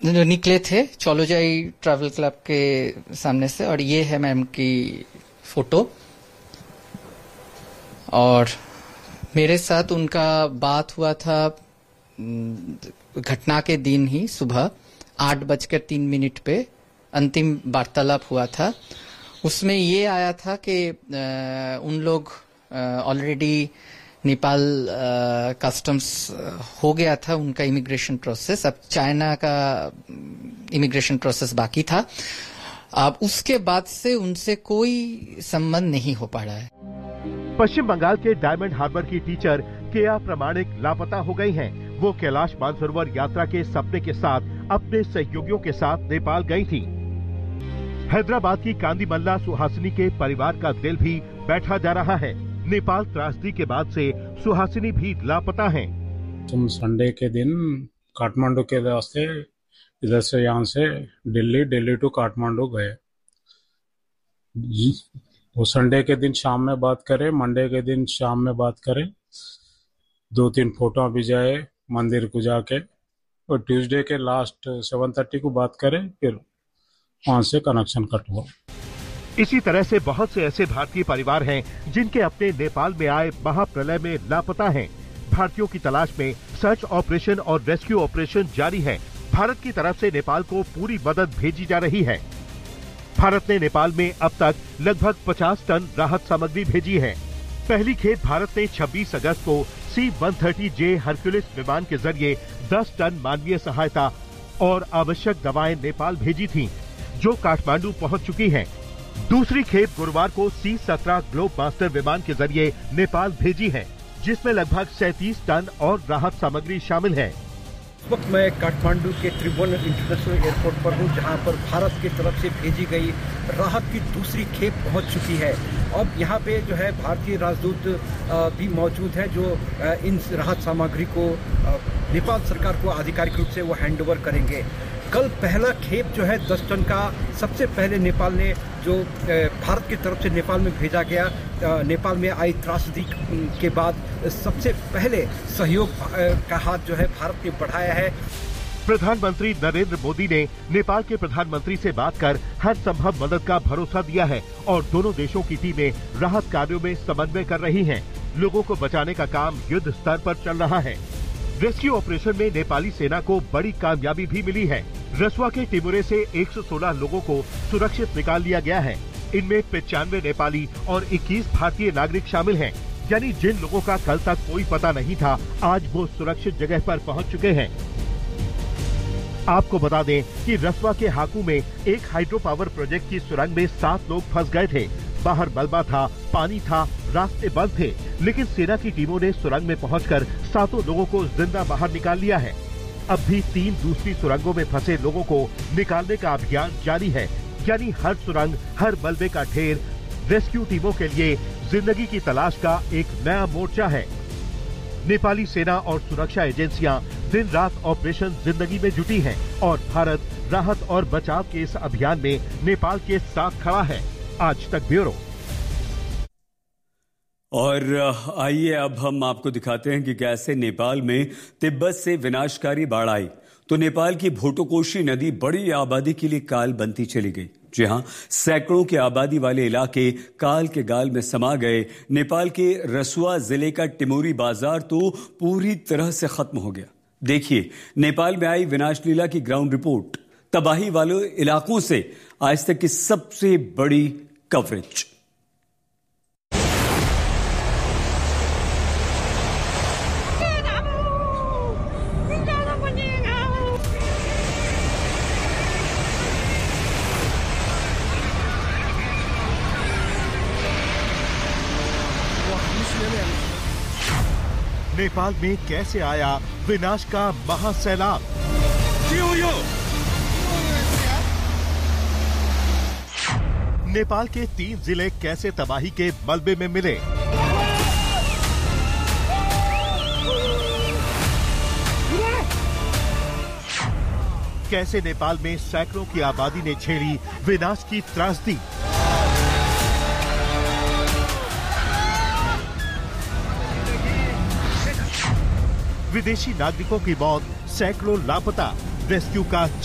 निकले थे चौलोजाई travel club के सामने से, और ये है मैम की फोटो। और मेरे साथ उनका बात हुआ था घटना के दिन ही सुबह 8:03 पे अंतिम वार्तालाप हुआ था। उसमें ये आया था कि उन लोग ऑलरेडी नेपाल कस्टम्स हो गया था उनका इमिग्रेशन प्रोसेस, अब चाइना का इमिग्रेशन प्रोसेस बाकी था। अब उसके बाद से उनसे कोई संबंध नहीं हो पा रहा है। पश्चिम बंगाल के डायमंड हार्बर की टीचर केया प्रमाणिक लापता हो गई हैं। वो कैलाश मानसरोवर यात्रा के सपने के साथ अपने सहयोगियों के साथ नेपाल गई थी। हैदराबाद की कांदीमल्ला सुहासिनी के परिवार का दिल भी बैठा जा रहा है। नेपाल त्रासदी के बाद से सुहासिनी भी लापता हैं। तुम संडे के दिन काठमांडू के रास्ते इधर से यहाँ से दिल्ली टू काठमांडू गए। वो संडे के दिन शाम में बात करें, मंडे के दिन शाम में बात करें, 2-3 फोटो भी जाए मंदिर को जाके, और ट्यूसडे के लास्ट 7:30 को बात करें, फिर वहां से कनेक्शन कट हुआ। इसी तरह से बहुत से ऐसे भारतीय परिवार हैं जिनके अपने नेपाल में आए महाप्रलय में लापता हैं। भारतीयों की तलाश में सर्च ऑपरेशन और रेस्क्यू ऑपरेशन जारी है। भारत की तरफ से नेपाल को पूरी मदद भेजी जा रही है। भारत ने नेपाल में अब तक लगभग 50 टन राहत सामग्री भेजी है। पहली खेप भारत ने 26 अगस्त को C-130J हरक्यूलिस विमान के जरिए 10 टन मानवीय सहायता और आवश्यक दवाएं नेपाल भेजी थीं, जो काठमांडू पहुंच चुकी हैं। दूसरी खेप गुरुवार को C-17 ग्लोब मास्टर विमान के जरिए नेपाल भेजी है, जिसमें लगभग 37 टन और राहत सामग्री शामिल है। इस वक्त मैं काठमांडू के त्रिभुवन इंटरनेशनल एयरपोर्ट पर हूँ, जहाँ पर भारत की तरफ से भेजी गई राहत की दूसरी खेप पहुँच चुकी है। अब यहाँ पे जो है भारतीय राजदूत भी मौजूद है, जो इन राहत सामग्री को नेपाल सरकार को आधिकारिक रूप से वो हैंडओवर करेंगे। कल पहला खेप जो है 10 टन का सबसे पहले नेपाल ने जो भारत की तरफ से नेपाल में भेजा गया, नेपाल में आई त्रासदी के बाद सबसे पहले सहयोग का हाथ जो है भारत ने बढ़ाया है। प्रधानमंत्री नरेंद्र मोदी ने नेपाल के प्रधानमंत्री से बात कर हर संभव मदद का भरोसा दिया है और दोनों देशों की टीमें राहत कार्यों में समन्वय कर रही हैं। लोगों को बचाने का काम युद्ध स्तर पर चल रहा है। रेस्क्यू ऑपरेशन में नेपाली सेना को बड़ी कामयाबी भी मिली है। रसुआ के टिमुरे से 116 लोगों को सुरक्षित निकाल लिया गया है। इनमें 95 नेपाली और 21 भारतीय नागरिक शामिल हैं। यानी जिन लोगों का कल तक कोई पता नहीं था, आज वो सुरक्षित जगह पर पहुंच चुके हैं। आपको बता दें कि रसुआ के हाकू में एक हाइड्रो पावर प्रोजेक्ट की सुरंग में 7 लोग फंस गए थे। बाहर मलबा था, पानी था, रास्ते बंद थे, लेकिन सेना की टीमों ने सुरंग में पहुंचकर 7 लोगों को जिंदा बाहर निकाल लिया है। अब भी 3 दूसरी सुरंगों में फंसे लोगों को निकालने का अभियान जारी है। यानी हर सुरंग, हर मलबे का ढेर रेस्क्यू टीमों के लिए जिंदगी की तलाश का एक नया मोर्चा है। नेपाली सेना और सुरक्षा एजेंसियां दिन रात ऑपरेशन जिंदगी में जुटी हैं और भारत राहत और बचाव के इस अभियान में नेपाल के साथ खड़ा है। आज तक ब्यूरो। और आइए अब हम आपको दिखाते हैं कि कैसे नेपाल में तिब्बत से विनाशकारी बाढ़ आई तो नेपाल की भोटोकोशी नदी बड़ी आबादी के लिए काल बनती चली गई। जी हां, सैकड़ों की आबादी वाले इलाके काल के गाल में समा गए। नेपाल के रसुआ जिले का टिमोरी बाजार तो पूरी तरह से खत्म हो गया। देखिए नेपाल में आई विनाश लीला की ग्राउंड रिपोर्ट, तबाही वाले इलाकों से आज तक की सबसे बड़ी कवरेज। नेपाल में कैसे आया विनाश का महासैलाब? नेपाल के 3 जिले कैसे तबाही के मलबे में मिले? कैसे नेपाल में सैकड़ों की आबादी ने छेड़ी विनाश की त्रासदी? विदेशी नागरिकों की मौत, सैकड़ों लापता, रेस्क्यू का